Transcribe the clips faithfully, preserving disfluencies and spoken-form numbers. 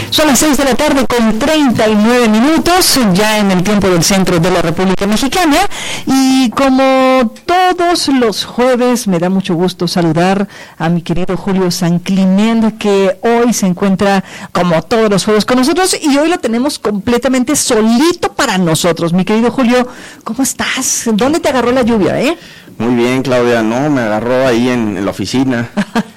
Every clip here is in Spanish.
Son las seis de la tarde con treinta y nueve minutos, ya en el tiempo del centro de la República Mexicana, y como todos los jueves me da mucho gusto saludar a mi querido Julio San Clemente, que hoy se encuentra como todos los jueves con nosotros, y hoy lo tenemos completamente solito para nosotros. Mi querido Julio, ¿cómo estás? ¿Dónde te agarró la lluvia, eh? Muy bien, Claudia, no, me agarró ahí en, en la oficina,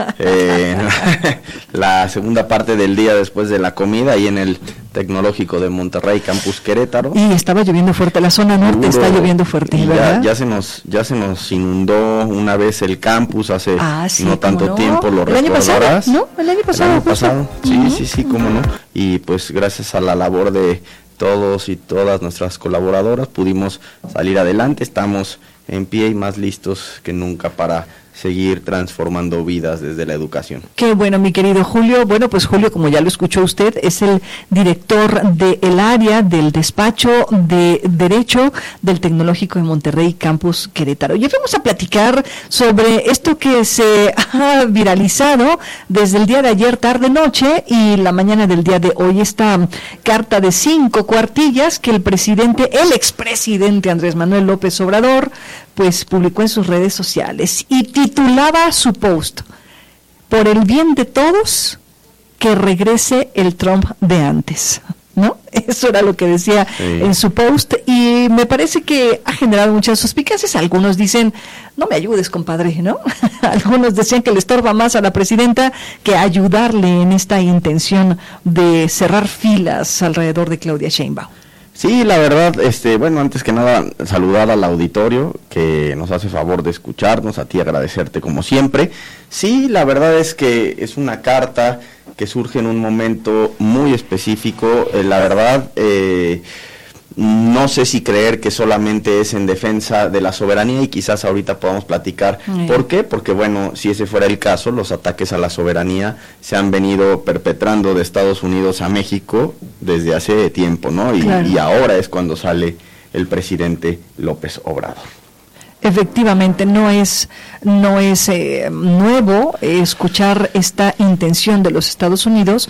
eh, la, la segunda parte del día después de la comida, ahí en el Tecnológico de Monterrey, Campus Querétaro. Y estaba lloviendo fuerte, la zona norte Duro, está lloviendo fuerte, y ¿verdad? Ya, ya, se nos, ya se nos inundó una vez el campus hace ah, sí, no tanto no. tiempo, lo ¿El año recordarás. pasado? ¿No? El año pasado. El año pasado, sí, uh-huh. sí, sí, cómo no. Y pues gracias a la labor de todos y todas nuestras colaboradoras pudimos salir adelante, estamos en pie y más listos que nunca para seguir transformando vidas desde la educación. Qué bueno, mi querido Julio. Bueno, pues Julio, como ya lo escuchó usted, es el director del área del despacho de Derecho del Tecnológico de Monterrey, Campus Querétaro. Y vamos a platicar sobre esto que se ha viralizado desde el día de ayer, tarde-noche, y la mañana del día de hoy, esta carta de cinco cuartillas que el presidente, el expresidente Andrés Manuel López Obrador, pues publicó en sus redes sociales y titulaba su post: por el bien de todos, que regrese el Trump de antes, ¿no? Eso era lo que decía sí. en su post, y me parece que ha generado muchas suspicacias. Algunos dicen, no me ayudes, compadre, ¿no? Algunos decían que le estorba más a la presidenta que ayudarle en esta intención de cerrar filas alrededor de Claudia Sheinbaum. Sí, la verdad, este, bueno, antes que nada, saludar al auditorio que nos hace favor de escucharnos, a ti agradecerte como siempre. Sí, la verdad es que es una carta que surge en un momento muy específico, eh, la verdad, eh, no sé si creer que solamente es en defensa de la soberanía, y quizás ahorita podamos platicar sí. por qué, porque bueno, si ese fuera el caso, los ataques a la soberanía se han venido perpetrando de Estados Unidos a México desde hace tiempo, ¿no? Y, claro. y ahora es cuando sale el presidente López Obrador. Efectivamente, no es no es eh, nuevo eh, escuchar esta intención de los Estados Unidos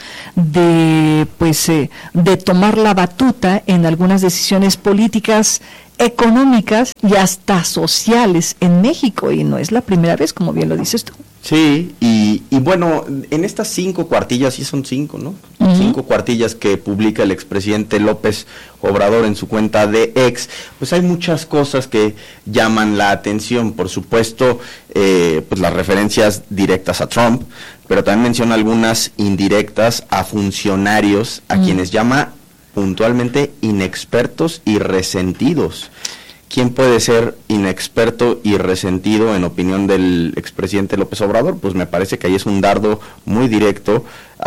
de pues eh, de tomar la batuta en algunas decisiones políticas, económicas y hasta sociales en México, y no es la primera vez, como bien lo dices tú. Sí, y, y bueno, en estas cinco cuartillas, sí son cinco, ¿no? Uh-huh. Cinco cuartillas que publica el expresidente López Obrador en su cuenta de X, pues hay muchas cosas que llaman la atención. Por supuesto, eh, pues las referencias directas a Trump, pero también menciona algunas indirectas a funcionarios, a uh-huh. quienes llama puntualmente inexpertos y resentidos. ¿Quién puede ser inexperto y resentido en opinión del expresidente López Obrador? Pues me parece que ahí es un dardo muy directo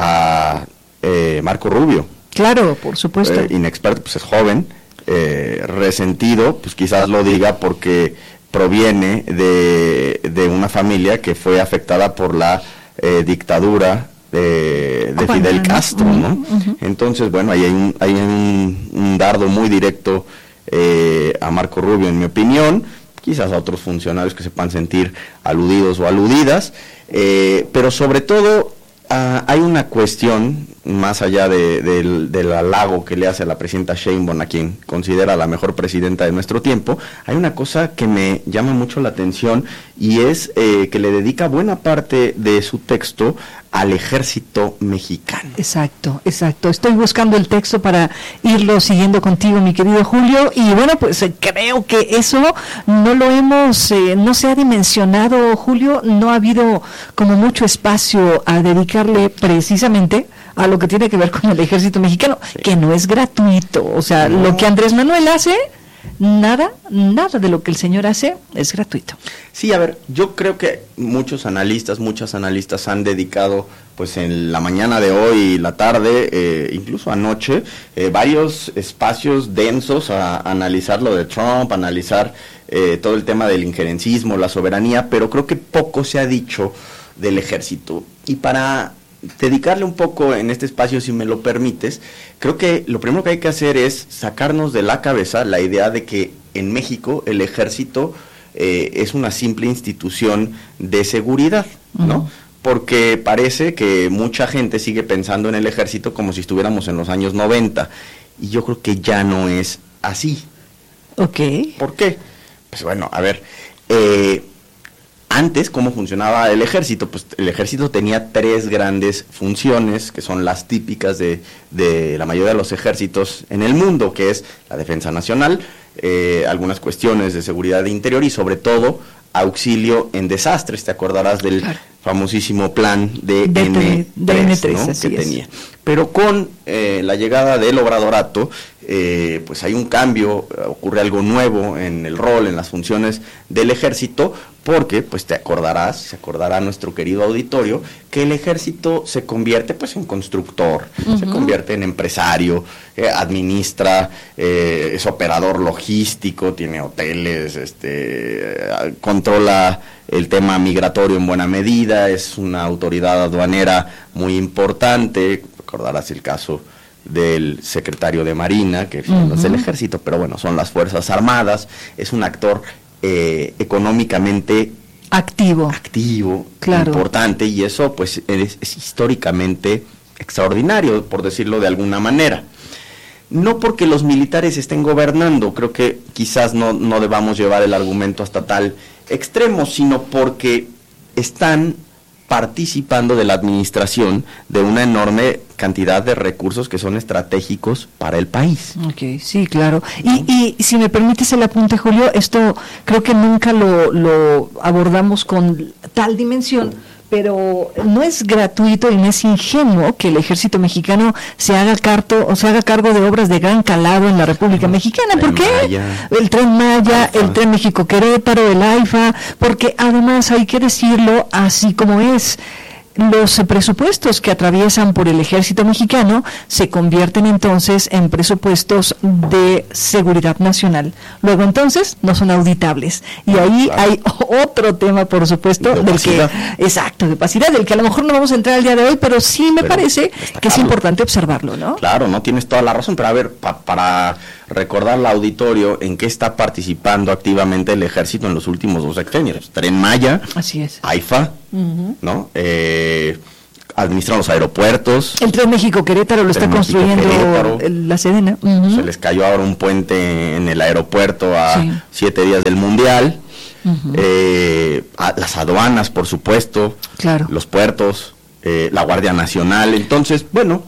a eh, Marco Rubio. Claro, por supuesto. Eh, inexperto, pues es joven, eh, resentido, pues quizás lo diga porque proviene de, de una familia que fue afectada por la eh, dictadura de, de Fidel Castro, ¿no? Uh-huh. Entonces, bueno, ahí hay un, hay un, un dardo muy directo Eh, a Marco Rubio, en mi opinión, quizás a otros funcionarios que se puedan sentir aludidos o aludidas, eh, pero sobre todo uh, hay una cuestión, más allá de, de, del halago que le hace a la presidenta Sheinbaum, a quien considera la mejor presidenta de nuestro tiempo, hay una cosa que me llama mucho la atención, y es eh, que le dedica buena parte de su texto al ejército mexicano. Exacto, exacto. Estoy buscando el texto para irlo siguiendo contigo, mi querido Julio, y bueno, pues eh, creo que eso no lo hemos, eh, no se ha dimensionado, Julio, no ha habido como mucho espacio a dedicarle precisamente a lo que tiene que ver con el ejército mexicano, sí. que no es gratuito. O sea, no. lo que Andrés Manuel hace, nada, nada de lo que el señor hace es gratuito. Sí, a ver, yo creo que muchos analistas, muchas analistas han dedicado, pues en la mañana de hoy y la tarde, eh, incluso anoche, eh, varios espacios densos a, a analizar lo de Trump, a analizar eh, todo el tema del injerencismo, la soberanía, pero creo que poco se ha dicho del ejército. Y para dedicarle un poco en este espacio, si me lo permites, creo que lo primero que hay que hacer es sacarnos de la cabeza la idea de que en México el ejército eh, es una simple institución de seguridad, ¿no? Uh-huh. porque parece que mucha gente sigue pensando en el ejército como si estuviéramos en los años noventa, y yo creo que ya no es así. Ok. ¿Por qué? Pues bueno, a ver, eh, antes, ¿cómo funcionaba el ejército? Pues el ejército tenía tres grandes funciones, que son las típicas de, de la mayoría de los ejércitos en el mundo, que es la defensa nacional, eh, algunas cuestiones de seguridad interior y sobre todo auxilio en desastres. Te acordarás del claro. famosísimo plan de, de N tres, N tres, ¿no? así que es. tenía. Pero con eh, la llegada del obradorato, eh, pues hay un cambio, ocurre algo nuevo en el rol, en las funciones del ejército, porque pues te acordarás, se acordará nuestro querido auditorio, que el ejército se convierte pues en constructor, uh-huh. se convierte en empresario, eh, administra, eh, es operador logístico, tiene hoteles, este, eh, controla el tema migratorio en buena medida, es una autoridad aduanera muy importante. Recordarás el caso del secretario de Marina, que uh-huh. no es el ejército, pero bueno, son las Fuerzas Armadas, es un actor eh, económicamente activo, activo claro. importante, y eso pues es, es históricamente extraordinario, por decirlo de alguna manera. No porque los militares estén gobernando, creo que quizás no, no debamos llevar el argumento hasta tal extremo, sino porque están participando de la administración de una enorme cantidad de recursos que son estratégicos para el país. Ok, sí, claro. Y, y si me permites el apunte, Julio, esto creo que nunca lo, lo abordamos con tal dimensión, pero no es gratuito y no es ingenuo que el ejército mexicano se haga carto, o se haga cargo de obras de gran calado en la República Mexicana. ¿Por qué? Maya, el Tren Maya, AIFA. el Tren México-Querétaro, el AIFA, porque además hay que decirlo así como es. Los presupuestos que atraviesan por el ejército mexicano se convierten entonces en presupuestos de seguridad nacional. Luego entonces no son auditables. Y ahí claro. hay otro tema, por supuesto, de del que, exacto, de opacidad, del que a lo mejor no vamos a entrar el día de hoy, pero sí me pero parece destacarlo. Que es importante observarlo, ¿no? Claro, no tienes toda la razón, pero a ver, pa, para recordar al auditorio en qué está participando activamente el ejército en los últimos dos sexenios. Tren Maya, así es. AIFA, uh-huh. ¿no? Eh, administran los aeropuertos. El Tren México-Querétaro lo está construyendo la Sedena. Uh-huh. Se les cayó ahora un puente en el aeropuerto a sí. siete días del Mundial. Uh-huh. Eh, a, las aduanas, por supuesto. Claro. Los puertos, eh, la Guardia Nacional. Entonces, bueno,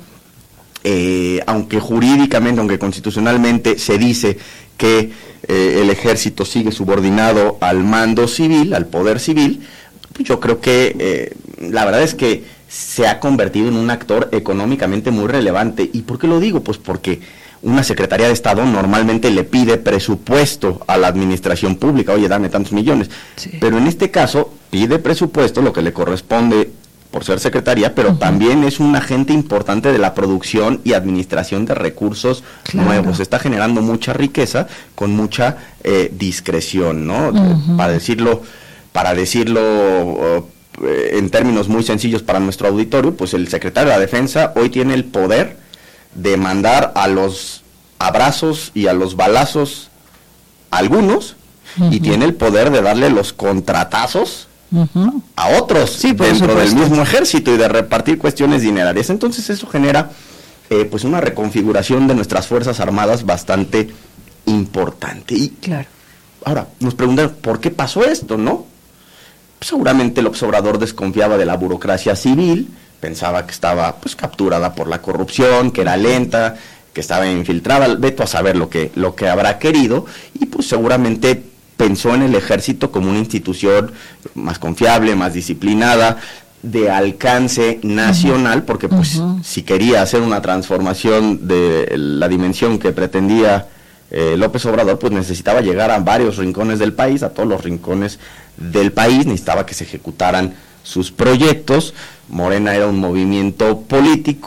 eh, aunque jurídicamente, aunque constitucionalmente se dice que eh, el ejército sigue subordinado al mando civil, al poder civil, yo creo que eh, la verdad es que se ha convertido en un actor económicamente muy relevante. ¿Y por qué lo digo? Pues porque una Secretaría de Estado normalmente le pide presupuesto a la administración pública, oye, dame tantos millones, sí. pero en este caso pide presupuesto, lo que le corresponde por ser secretaría, pero uh-huh. también es un agente importante de la producción y administración de recursos claro. nuevos. Está generando mucha riqueza con mucha eh, discreción, ¿no? Uh-huh. Para decirlo, para decirlo uh, en términos muy sencillos para nuestro auditorio, pues el secretario de la Defensa hoy tiene el poder de mandar a los abrazos y a los balazos a algunos uh-huh. y tiene el poder de darle los contratazos Uh-huh. a otros sí, dentro supuesto. del mismo ejército y de repartir cuestiones dinerarias. Entonces eso genera eh, pues una reconfiguración de nuestras Fuerzas Armadas bastante importante. Y claro. ahora nos preguntan ¿por qué pasó esto? ¿No? Pues seguramente el observador desconfiaba de la burocracia civil, pensaba que estaba pues capturada por la corrupción, que era lenta, que estaba infiltrada, veto a saber lo que, lo que habrá querido, y pues seguramente pensó en el ejército como una institución más confiable, más disciplinada, de alcance nacional, uh-huh. porque pues uh-huh. si quería hacer una transformación de la dimensión que pretendía eh, López Obrador, pues necesitaba llegar a varios rincones del país, a todos los rincones del país, necesitaba que se ejecutaran sus proyectos. Morena era un movimiento político,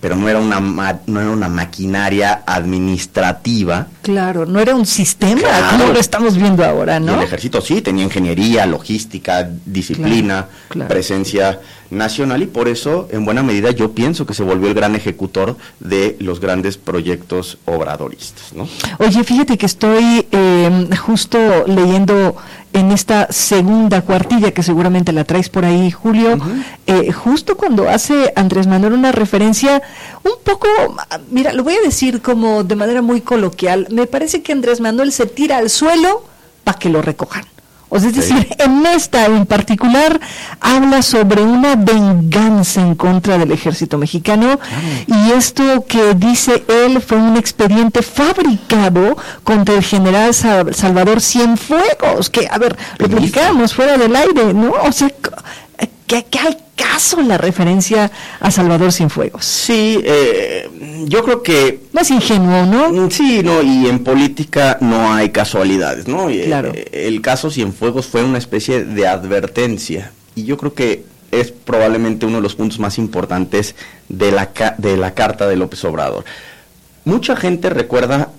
pero no era una ma- no era una maquinaria administrativa. Claro, no era un sistema, Claro. como lo estamos viendo ahora, ¿no? Y el ejército sí tenía ingeniería, logística, disciplina, Claro, claro. presencia nacional, y por eso en buena medida yo pienso que se volvió el gran ejecutor de los grandes proyectos obradoristas, ¿no? Oye, fíjate que estoy eh, justo leyendo en esta segunda cuartilla, que seguramente la traes por ahí, Julio, Uh-huh. eh, justo cuando hace Andrés Manuel una referencia un poco, mira, lo voy a decir como de manera muy coloquial, me parece que Andrés Manuel se tira al suelo para que lo recojan. O sea, es Sí. decir, en esta en particular habla sobre una venganza en contra del ejército mexicano, y esto que dice él fue un expediente fabricado contra el general Sal- Salvador Cienfuegos, que, a ver, lo Buenísimo. platicábamos fuera del aire, ¿no? O sea, ¿qué, qué al caso la referencia a Salvador Cienfuegos? Sí, eh, yo creo que No es ingenuo, ¿no? Mm, sí, no, y en política no hay casualidades, ¿no? Y, Claro. eh, el caso Cienfuegos fue una especie de advertencia, y yo creo que es probablemente uno de los puntos más importantes de la, ca- de la carta de López Obrador. Mucha gente recuerda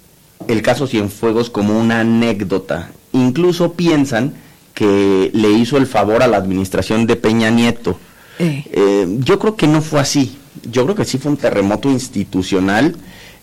el caso Cienfuegos como una anécdota, incluso piensan que le hizo el favor a la administración de Peña Nieto. Eh. Eh, yo creo que no fue así. Yo creo que sí fue un terremoto institucional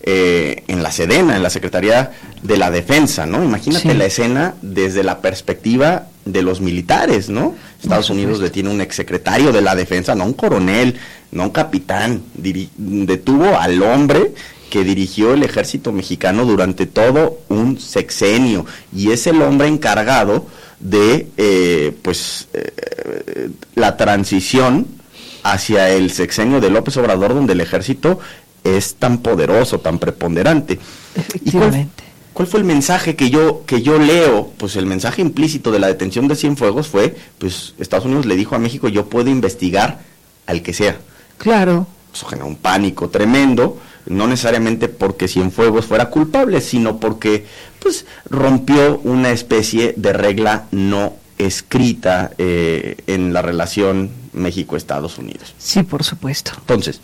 eh, en la Sedena, en la Secretaría de la Defensa, ¿no? Imagínate Sí. la escena desde la perspectiva de los militares, ¿no? Estados Unidos detiene un exsecretario de la Defensa, no un coronel, no un capitán, diri- detuvo al hombre que dirigió el ejército mexicano durante todo un sexenio, y es el hombre encargado de eh, pues eh, la transición hacia el sexenio de López Obrador, donde el ejército es tan poderoso, tan preponderante. ¿Y cuál, Efectivamente. cuál fue el mensaje que yo que yo leo? Pues el mensaje implícito de la detención de Cienfuegos fue, pues Estados Unidos le dijo a México: yo puedo investigar al que sea. Claro. Eso generó un pánico tremendo, no necesariamente porque Cienfuegos fuera culpable, sino porque pues rompió una especie de regla no escrita eh, en la relación México-Estados Unidos. Sí, por supuesto. Entonces,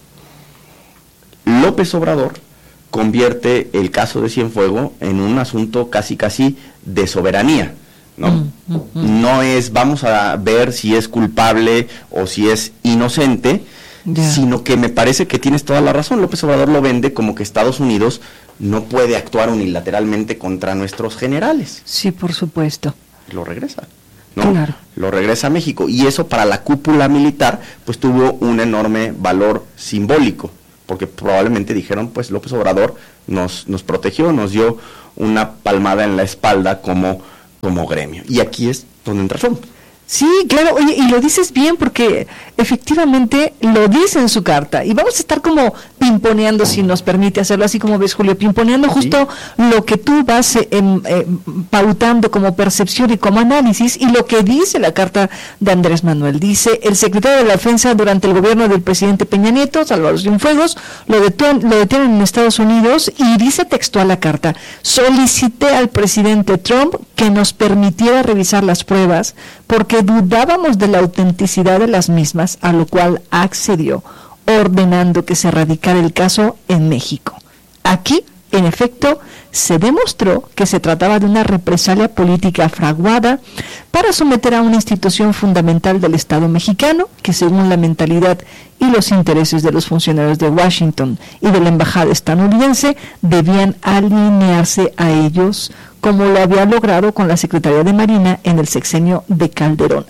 López Obrador convierte el caso de Cienfuegos en un asunto casi casi de soberanía, ¿no? Mm, mm, mm. No es vamos a ver si es culpable o si es inocente, Ya. sino que me parece que tienes toda la razón. López Obrador lo vende como que Estados Unidos no puede actuar unilateralmente contra nuestros generales. Sí, por supuesto. Lo regresa, ¿no? Claro. Lo regresa a México, y eso para la cúpula militar pues tuvo un enorme valor simbólico, porque probablemente dijeron, pues López Obrador nos nos protegió, nos dio una palmada en la espalda como como gremio. Y aquí es donde entra Trump. Sí, claro, oye, y lo dices bien, porque efectivamente lo dice en su carta, y vamos a estar como pimponeando, si nos permite hacerlo así como ves, Julio, pimponeando justo lo que tú vas eh, em, eh, pautando como percepción y como análisis, y lo que dice la carta de Andrés Manuel. Dice: el secretario de la Defensa durante el gobierno del presidente Peña Nieto, Salvador Cienfuegos, lo detienen, lo detienen en Estados Unidos, y dice textual la carta: solicité al presidente Trump que nos permitiera revisar las pruebas porque dudábamos de la autenticidad de las mismas, a lo cual accedió, ordenando que se radicara el caso en México. Aquí, en efecto, se demostró que se trataba de una represalia política fraguada para someter a una institución fundamental del Estado mexicano, que según la mentalidad y los intereses de los funcionarios de Washington y de la embajada estadounidense, debían alinearse a ellos, como lo había logrado con la Secretaría de Marina en el sexenio de Calderón.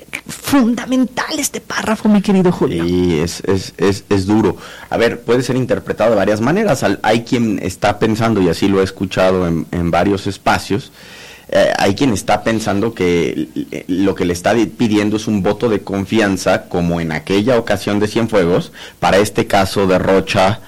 Fundamental este párrafo, mi querido Julio. Sí, es, es, es, es duro. A ver, puede ser interpretado de varias maneras. Al- Hay quien está pensando, y así lo he escuchado en, en varios espacios, eh, hay quien está pensando que l- lo que le está di- pidiendo es un voto de confianza, como en aquella ocasión de Cienfuegos, para este caso de Rocha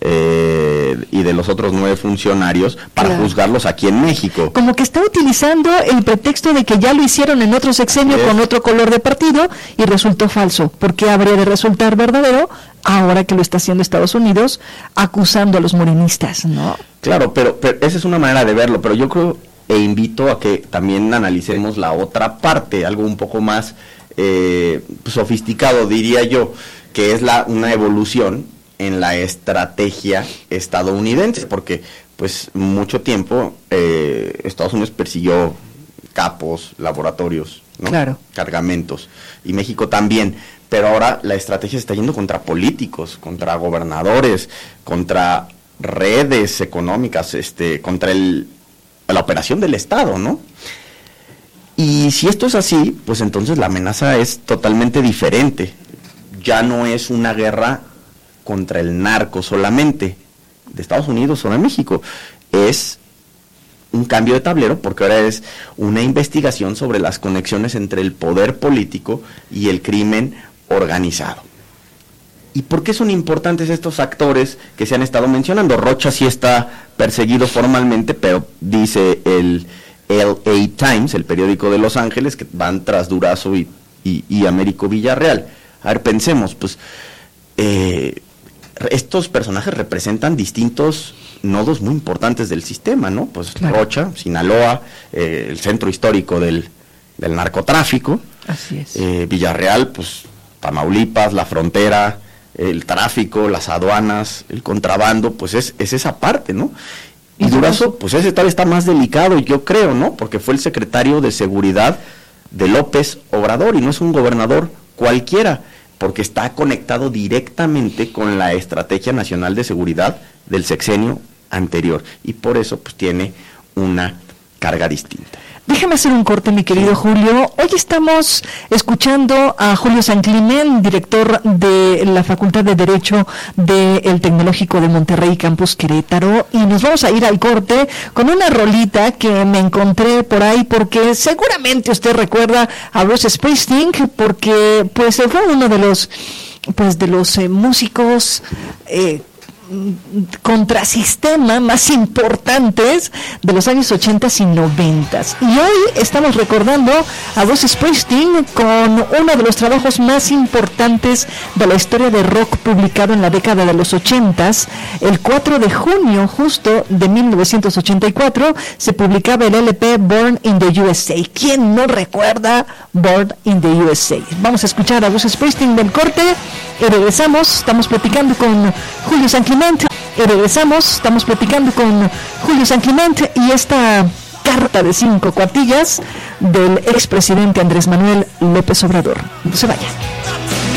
eh, y de los otros nueve funcionarios, para Claro. juzgarlos aquí en México. Como que está utilizando el pretexto de que ya lo hicieron en otro sexenio Así es. con otro color de partido y resultó falso. ¿Por qué habría de resultar verdadero ahora que lo está haciendo Estados Unidos acusando a los morenistas, no? Claro, pero, pero esa es una manera de verlo, pero yo creo e invito a que también analicemos la otra parte, algo un poco más eh, sofisticado, diría yo, que es la una evolución en la estrategia estadounidense, porque pues mucho tiempo eh, Estados Unidos persiguió capos, laboratorios, ¿no? Claro. Cargamentos, y México también, pero ahora la estrategia se está yendo contra políticos, contra gobernadores, contra redes económicas, este, contra el, la operación del Estado, ¿no? Y si esto es así, pues entonces la amenaza es totalmente diferente. Ya no es una guerra contra el narco solamente, de Estados Unidos o de México, es un cambio de tablero, porque ahora es una investigación sobre las conexiones entre el poder político y el crimen organizado. ¿Y por qué son importantes estos actores que se han estado mencionando? Rocha sí está perseguido formalmente, pero dice el L A Times, el periódico de Los Ángeles, que van tras Durazo y, y, y Américo Villarreal. A ver, pensemos, pues, eh, estos personajes representan distintos nodos muy importantes del sistema, ¿no? Pues claro. Rocha, Sinaloa, eh, el centro histórico del, del narcotráfico. Así es. Eh, Villarreal, pues Tamaulipas, la frontera, el tráfico, las aduanas, el contrabando, pues es, es esa parte, ¿no? Y, y Durazo, pues ese tal está más delicado, yo creo, ¿no? Porque fue el secretario de Seguridad de López Obrador y no es un gobernador cualquiera, porque está conectado directamente con la Estrategia Nacional de Seguridad del sexenio anterior, y por eso pues tiene una carga distinta. Déjame hacer un corte, mi querido Julio. Hoy estamos escuchando a Julio San Climén, director de la Facultad de Derecho del Tecnológico de Monterrey, Campus Querétaro, y nos vamos a ir al corte con una rolita que me encontré por ahí, porque seguramente usted recuerda a Bruce Springsteen, porque pues fue uno de los pues de los eh, músicos eh, contrasistema más importantes de los años ochentas y noventas, y hoy estamos recordando a Bruce Springsteen con uno de los trabajos más importantes de la historia de rock, publicado en la década de los ochentas. El cuatro de junio justo de mil novecientos ochenta y cuatro se publicaba el L P Born in the U S A. ¿Quién no recuerda Born in the U S A? Vamos a escuchar a Bruce Springsteen del corte y regresamos. Estamos platicando con Julio San Climén. Y regresamos, estamos platicando con Julio San Climén y esta carta de cinco cuartillas del expresidente Andrés Manuel López Obrador. No se vaya.